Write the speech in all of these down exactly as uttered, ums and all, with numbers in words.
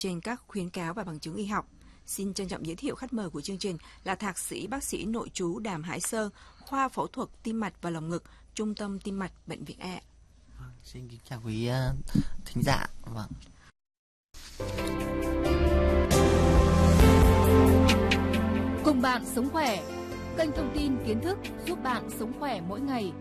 trên các khuyến cáo và bằng chứng y học. Xin trân trọng giới thiệu khách mời của chương trình là Thạc sĩ bác sĩ nội trú Đàm Hải Sơn, khoa phẫu thuật tim mạch và lồng ngực, Trung tâm Tim mạch Bệnh viện E. Vâng, xin kính chào quý uh, thính giả. Vâng. Cùng bạn sống khỏe, kênh thông tin kiến thức giúp bạn sống khỏe mỗi ngày.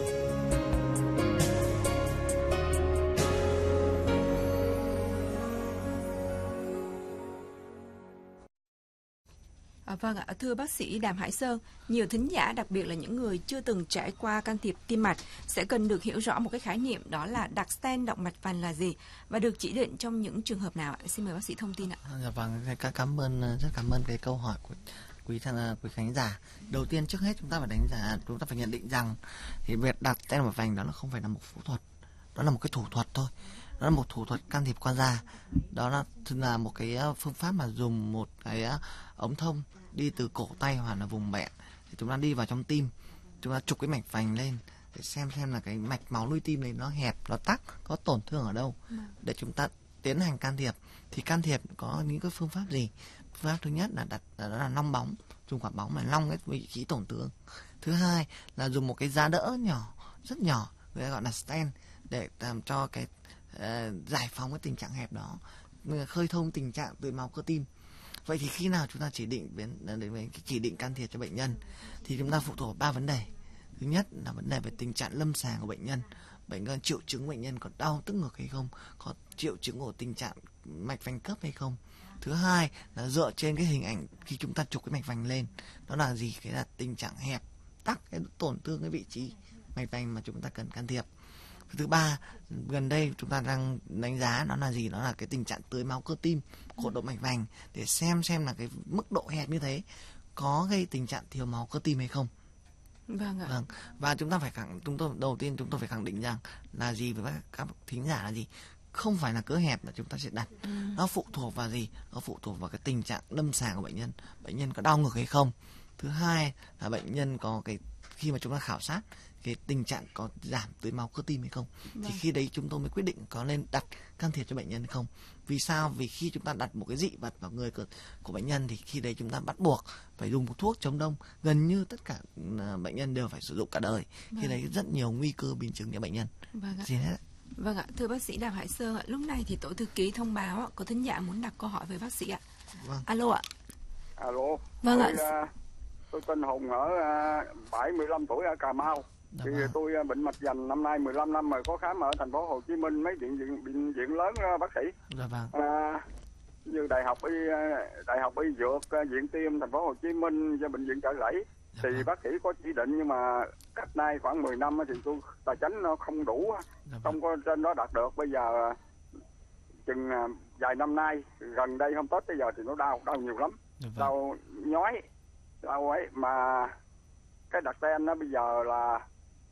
À, vâng ạ, thưa bác sĩ Đàm Hải Sơn, nhiều thính giả, đặc biệt là những người chưa từng trải qua can thiệp tim mạch, sẽ cần được hiểu rõ một cái khái niệm, đó là đặt stent động mạch vành là gì và được chỉ định trong những trường hợp nào ạ? Xin mời bác sĩ thông tin ạ. Dạ vâng, cảm ơn, rất cảm ơn cái câu hỏi của quý thằng quý khán giả. Đầu tiên trước hết chúng ta phải đánh giá, chúng ta phải nhận định rằng thì việc đặt stent động mạch vành đó là không phải là một phẫu thuật, đó là một cái thủ thuật thôi. Đó là một thủ thuật can thiệp qua da. Đó là là một cái phương pháp mà dùng một cái ống thông đi từ cổ tay hoặc là vùng bẹn, thì chúng ta đi vào trong tim, chúng ta trục cái mạch vành lên để xem xem là cái mạch máu nuôi tim này nó hẹp, nó tắc, có tổn thương ở đâu để chúng ta tiến hành can thiệp. Thì can thiệp có những cái phương pháp gì? Phương pháp thứ nhất là đặt đó là long bóng, dùng quả bóng mà long cái vị trí tổn thương. Thứ hai là dùng một cái giá đỡ nhỏ, rất nhỏ, người ta gọi là stent, để làm cho cái uh, giải phóng cái tình trạng hẹp đó, khơi thông tình trạng tưới máu cơ tim. Vậy thì khi nào chúng ta chỉ định đến đến chỉ định can thiệp cho bệnh nhân thì chúng ta phụ thuộc vào ba vấn đề. Thứ nhất là vấn đề về tình trạng lâm sàng của bệnh nhân, bệnh nhân triệu chứng bệnh nhân có đau tức ngực hay không, có triệu chứng của tình trạng mạch vành cấp hay không. Thứ hai là dựa trên cái hình ảnh khi chúng ta chụp cái mạch vành lên, đó là gì? Cái là tình trạng hẹp, tắc, cái tổn thương cái vị trí mạch vành mà chúng ta cần can thiệp. Thứ ba, gần đây chúng ta đang đánh giá nó là gì? Đó là cái tình trạng tưới máu cơ tim của động mạch vành, để xem xem là cái mức độ hẹp như thế có gây tình trạng thiếu máu cơ tim hay không. Vâng ạ. Vâng. Và chúng ta phải khẳng chúng tôi đầu tiên chúng tôi phải khẳng định rằng là gì với các thính giả là gì? Không phải là cỡ hẹp là chúng ta sẽ đặt. Ừ. Nó phụ thuộc vào gì? Nó phụ thuộc vào cái tình trạng lâm sàng của bệnh nhân. Bệnh nhân có đau ngực hay không? Thứ hai là bệnh nhân có cái khi mà chúng ta khảo sát cái tình trạng có giảm tưới máu cơ tim hay không. Vâng. Thì khi đấy chúng tôi mới quyết định có nên đặt can thiệp cho bệnh nhân hay không. Vì sao? Vì khi chúng ta đặt một cái dị vật vào người của, của bệnh nhân thì khi đấy chúng ta bắt buộc phải dùng một thuốc chống đông, gần như tất cả bệnh nhân đều phải sử dụng cả đời. Vâng. Khi đấy rất nhiều nguy cơ biến chứng cho bệnh nhân. Vâng ạ. Xin hết. Vâng ạ, thưa bác sĩ Đàm Hải Sơn ạ, lúc này thì tổ thư ký thông báo có thính giả muốn đặt câu hỏi với bác sĩ ạ. Vâng. Alo ạ. Alo. Vâng tôi, ạ. Uh, tôi tên Hùng ở uh, bảy mươi lăm tuổi ở Cà Mau. Dạ thì vâng. Tôi uh, bệnh mạch vành năm nay mười lăm năm rồi, có khám ở thành phố Hồ Chí Minh mấy viện viện bệnh viện lớn uh, bác sĩ. Dạ vâng. Uh, như đại học y uh, đại học y dược, uh, viện Tim thành phố Hồ Chí Minh và bệnh viện Chợ Rẫy. Dạ thì vâng. Bác sĩ có chỉ định, nhưng mà cách nay khoảng mười năm thì tôi tài chính nó không đủ, dạ không có trên đó đạt được. Bây giờ uh, chừng uh, vài năm nay, gần đây hôm Tết tới giờ thì nó đau, đau nhiều lắm. Dạ vâng. Đau nhói, đau ấy, mà cái đặt stent nó bây giờ là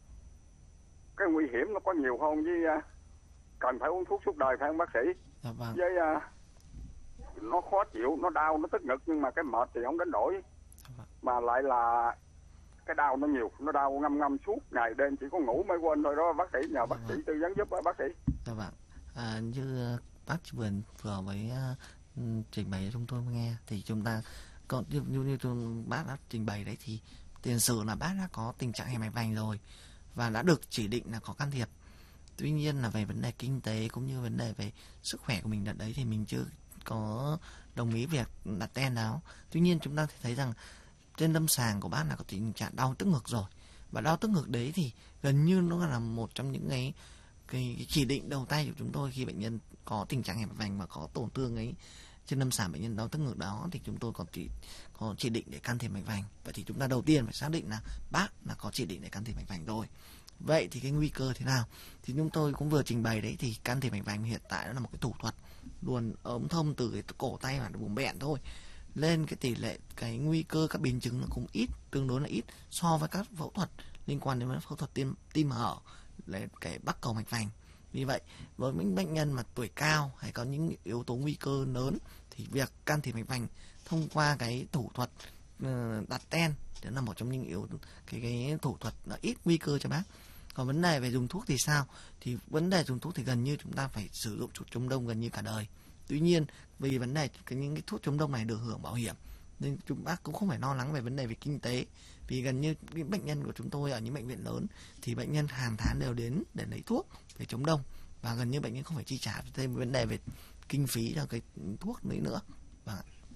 cái nguy hiểm nó có nhiều hơn, với uh, cần phải uống thuốc suốt đời phải không bác sĩ? Dạ vâng. Với uh, nó khó chịu, nó đau, nó tức ngực, nhưng mà cái mệt thì không đến nỗi. Dạ vâng. Mà lại là cái đau nó nhiều, nó đau ngâm ngâm suốt ngày đêm, chỉ có ngủ mới quên thôi đó bác sĩ. Nhờ dạ bác vâng. sĩ tư vấn giúp đó bác sĩ. Dạ vâng. À, như bác vừa vừa mới uh, trình bày cho chúng tôi nghe thì chúng ta còn như như, như bác đã trình bày đấy, thì tiền sử là bác đã có tình trạng hẹp mạch vành rồi và đã được chỉ định là có can thiệp. Tuy nhiên là về vấn đề kinh tế cũng như vấn đề về sức khỏe của mình đợt đấy thì mình chưa có đồng ý việc đặt stent đó. Tuy nhiên chúng ta thấy rằng trên lâm sàng của bác là có tình trạng đau tức ngực rồi, và đau tức ngực đấy thì gần như nó là một trong những cái cái, cái chỉ định đầu tay của chúng tôi khi bệnh nhân có tình trạng hẹp mạch vành và có tổn thương ấy trên lâm sàng bệnh nhân đau tức ngực đó, thì chúng tôi có chỉ có chỉ định để can thiệp mạch vành. Vậy thì chúng ta đầu tiên phải xác định là bác là có chỉ định để can thiệp mạch vành rồi. Vậy thì cái nguy cơ thế nào? Thì chúng tôi cũng vừa trình bày đấy, thì can thiệp mạch vành hiện tại đó là một cái thủ thuật luồn ống thông từ cái cổ tay hoặc vùng bẹn thôi, lên cái tỷ lệ cái nguy cơ các biến chứng nó cũng ít, tương đối là ít so với các phẫu thuật liên quan đến phẫu thuật tim tim hở, là cái bắc cầu mạch vành. Vì vậy với những bệnh nhân mà tuổi cao hay có những yếu tố nguy cơ lớn thì việc can thiệp mạch vành thông qua cái thủ thuật đặt stent đó là một trong những yếu cái cái thủ thuật là ít nguy cơ cho bác. Còn vấn đề về dùng thuốc thì sao? Thì vấn đề dùng thuốc thì gần như chúng ta phải sử dụng chống đông gần như cả đời. Tuy nhiên vì vấn đề cái những cái thuốc chống đông này được hưởng bảo hiểm nên chúng bác cũng không phải lo lắng về vấn đề về kinh tế, vì gần như những bệnh nhân của chúng tôi ở những bệnh viện lớn thì bệnh nhân hàng tháng đều đến để lấy thuốc để chống đông, và gần như bệnh nhân không phải chi trả thêm vấn đề về kinh phí cho cái thuốc đấy nữa. Vâng.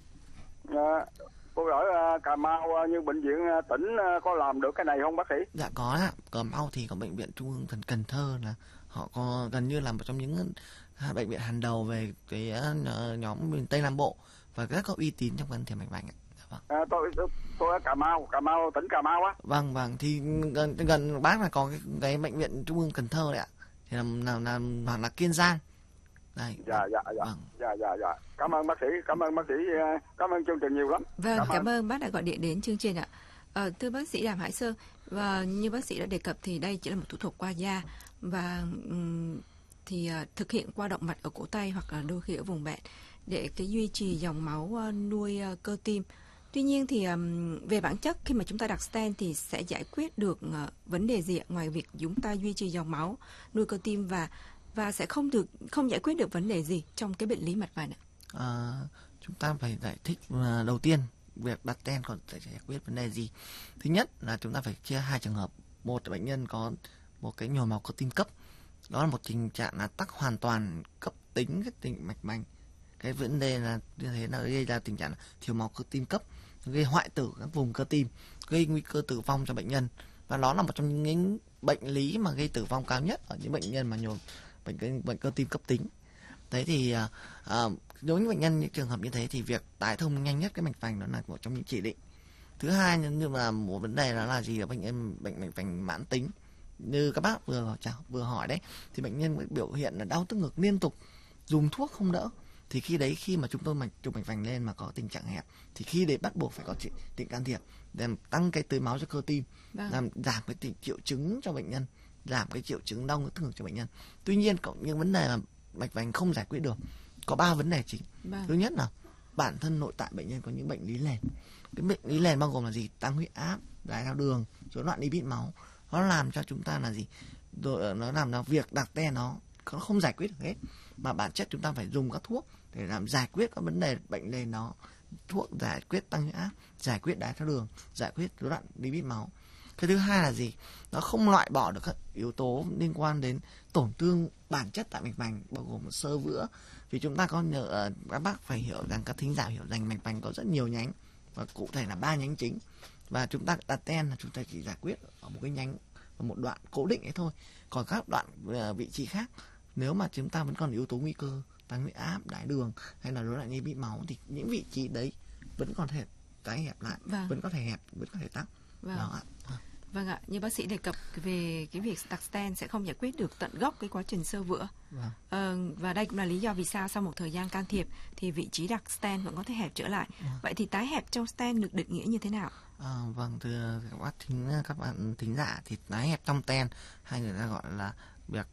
À, cô hỏi uh, Cà Mau uh, như bệnh viện uh, tỉnh uh, có làm được cái này không bác sĩ? Dạ có ạ. Cà Mau thì có bệnh viện Trung ương Cần Cần Thơ là họ có gần như là một trong những bệnh viện hàng đầu về cái uh, nhóm miền Tây Nam Bộ và rất có uy tín trong can thiệp mạch vành ạ. Vâng. À, tôi tôi ở Cà Mau, Cà Mau tỉnh Cà Mau á. Vâng vâng thì gần gần bác là có cái, cái bệnh viện Trung ương Cần Thơ đấy ạ. Thì là là là, là, là Kiên Giang. Đây. Dạ dạ dạ. Vâng. Dạ dạ dạ. Cảm ơn bác sĩ, cảm ơn bác sĩ, cảm ơn chương trình nhiều lắm. Vâng, cảm, cảm ơn bác đã gọi điện đến chương trình ạ. Ờ, thưa bác sĩ Đàm Hải Sơn, và như bác sĩ đã đề cập thì đây chỉ là một thủ thuật qua da và um, thì uh, thực hiện qua động mạch ở cổ tay hoặc là đôi khi ở vùng bẹn để cái duy trì dòng máu uh, nuôi uh, cơ tim. Tuy nhiên thì um, về bản chất khi mà chúng ta đặt stent thì sẽ giải quyết được uh, vấn đề gì ạ? Ngoài việc chúng ta duy trì dòng máu nuôi cơ tim và và sẽ không được không giải quyết được vấn đề gì trong cái bệnh lý mạch vành ạ? À, chúng ta phải giải thích uh, đầu tiên việc đặt stent còn sẽ giải quyết vấn đề gì. Thứ nhất là chúng ta phải chia hai trường hợp. Một là bệnh nhân có một cái nhồi máu cơ tim cấp, đó là một tình trạng là tắc hoàn toàn cấp tính cái tình mạch vành. Cái vấn đề là như thế là gây ra tình trạng thiếu máu cơ tim cấp, gây hoại tử các vùng cơ tim, gây nguy cơ tử vong cho bệnh nhân, và đó là một trong những bệnh lý mà gây tử vong cao nhất ở những bệnh nhân mà nhồi bệnh bệnh cơ tim cấp tính. Thế thì à, à, đối với bệnh nhân những trường hợp như thế thì việc tái thông nhanh nhất cái mạch vành đó là một trong những chỉ định. Thứ hai nhưng mà một vấn đề đó là gì, là bệnh nhân bệnh mạch vành mãn tính như các bác vừa chào vừa hỏi đấy, thì bệnh nhân biểu hiện là đau tức ngực liên tục, dùng thuốc không đỡ, thì khi đấy khi mà chúng tôi mạch chụp mạch vành lên mà có tình trạng hẹp thì khi đấy bắt buộc phải có chỉ định can thiệp để tăng cái tưới máu cho cơ tim, vâng. làm giảm cái tình triệu chứng cho bệnh nhân, giảm cái triệu chứng đau tức ngực cho bệnh nhân. Tuy nhiên có những vấn đề là mạch vành không giải quyết được, có ba vấn đề chính. Vâng. Thứ nhất là bản thân nội tại bệnh nhân có những bệnh lý nền. Cái bệnh lý nền bao gồm là gì? Tăng huyết áp, đái tháo đường, rối loạn lipid máu. Nó làm cho chúng ta là gì? Rồi nó làm cho việc đặt stent nó nó không giải quyết được hết, mà bản chất chúng ta phải dùng các thuốc để làm giải quyết các vấn đề bệnh nền đó. Thuốc giải quyết tăng huyết áp, giải quyết đái tháo đường, giải quyết rối loạn lipid máu. Cái thứ hai là gì? Nó không loại bỏ được các yếu tố liên quan đến tổn thương bản chất tại mạch vành, bao gồm xơ vữa. Vì chúng ta có nhờ các bác phải hiểu rằng, các thính giả hiểu rằng mạch vành có rất nhiều nhánh, và cụ thể là ba nhánh chính. Và chúng ta đặt stent là chúng ta chỉ giải quyết ở một cái nhánh, ở một đoạn cố định ấy thôi. Còn các đoạn vị trí khác, nếu mà chúng ta vẫn còn yếu tố nguy cơ tăng huyết áp, đái đường hay là rối loạn lipid máu thì những vị trí đấy vẫn còn thể tái hẹp lại, vâng. vẫn có thể hẹp, vẫn có thể tăng. Vâng. Đó ạ. Vâng ạ, như bác sĩ đề cập về cái việc đặt stent sẽ không giải quyết được tận gốc cái quá trình xơ vữa. Vâng. Ờ, và đây cũng là lý do vì sao sau một thời gian can thiệp thì vị trí đặt stent vẫn có thể hẹp trở lại. Vâng. Vậy thì tái hẹp trong stent được định nghĩa như thế nào? À, vâng, thưa các bác thính các bạn thính giả, thì tái hẹp trong stent hay người ta gọi là việc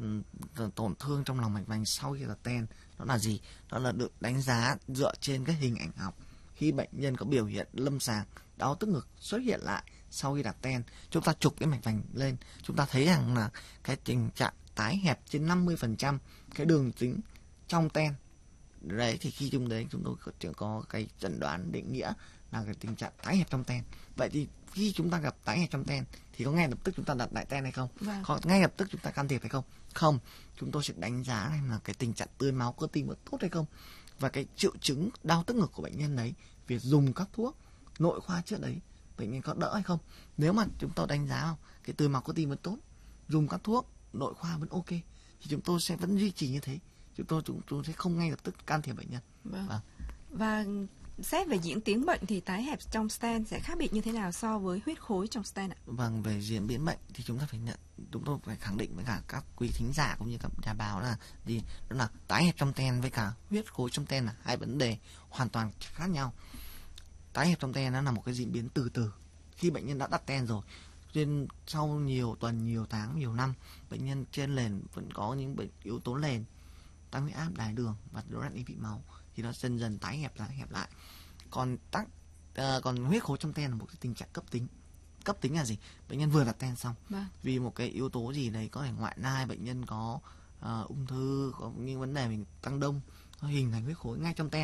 tổn thương trong lòng mạch vành sau khi đặt stent, đó là gì? Đó là được đánh giá dựa trên cái hình ảnh học. Khi bệnh nhân có biểu hiện lâm sàng đau tức ngực xuất hiện lại sau khi đặt stent, chúng ta chụp cái mạch vành lên, chúng ta thấy rằng là cái tình trạng tái hẹp trên năm mươi phần trăm cái đường dính trong stent. Đấy thì khi chúng đấy chúng tôi có, có cái chẩn đoán định nghĩa là cái tình trạng tái hẹp trong stent. Vậy thì khi chúng ta gặp tái hẹp trong stent thì có ngay lập tức chúng ta đặt lại stent hay không? Vâng. Có ngay lập tức chúng ta can thiệp hay không? Không, chúng tôi sẽ đánh giá là cái tình trạng tưới máu cơ tim có tốt hay không, và cái triệu chứng đau tức ngực của bệnh nhân đấy, việc dùng các thuốc nội khoa trước đấy bệnh nhân có đỡ hay không. Nếu mà chúng tôi đánh giá không, cái tưới máu cơ tim vẫn tốt, dùng các thuốc nội khoa vẫn ok, thì chúng tôi sẽ vẫn duy trì như thế. Chúng tôi chúng tôi sẽ không ngay lập tức can thiệp bệnh nhân. Vâng. Vâng. Và xét về diễn tiến bệnh thì tái hẹp trong stent sẽ khác biệt như thế nào so với huyết khối trong stent ạ? Vâng, về diễn biến bệnh thì chúng ta phải nhận, chúng tôi phải khẳng định với cả các quý thính giả cũng như các nhà báo là gì, đó là tái hẹp trong stent với cả huyết khối trong stent là hai vấn đề hoàn toàn khác nhau. Tái hẹp trong stent nó là một cái diễn biến từ từ khi bệnh nhân đã đặt stent rồi, trên sau nhiều tuần, nhiều tháng, nhiều năm, bệnh nhân trên nền vẫn có những bệnh yếu tố nền, tăng huyết áp, đái đường và rối loạn lipid máu, thì nó dần dần tái hẹp lại hẹp lại. Còn tắc uh, còn huyết khối trong stent là một cái tình trạng cấp tính. Cấp tính là gì? Bệnh nhân vừa đặt stent xong, vâng. vì một cái yếu tố gì đấy, có thể ngoại nai, bệnh nhân có uh, ung thư, có những vấn đề mình tăng đông, nó hình thành huyết khối ngay trong ten.